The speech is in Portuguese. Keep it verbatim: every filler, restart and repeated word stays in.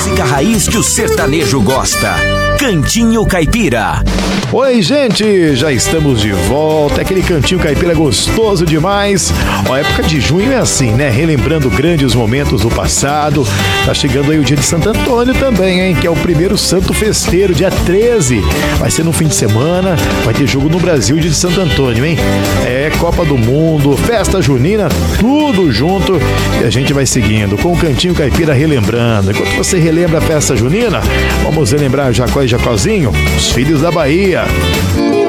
música raiz que o sertanejo gosta. Cantinho Caipira. Oi, gente, já estamos de volta. Aquele Cantinho Caipira gostoso demais. Ó, época de junho é assim, né? Relembrando grandes momentos do passado. Tá chegando aí o dia de Santo Antônio também, hein? Que é o primeiro santo festeiro, dia treze. Vai ser no fim de semana. Vai ter jogo no Brasil, dia de Santo Antônio, hein? É Copa do Mundo, festa junina, tudo junto. E a gente vai seguindo com o Cantinho Caipira relembrando. Enquanto você relembra a festa junina, vamos relembrar Jacó e Jacozinho, os filhos da Bahia.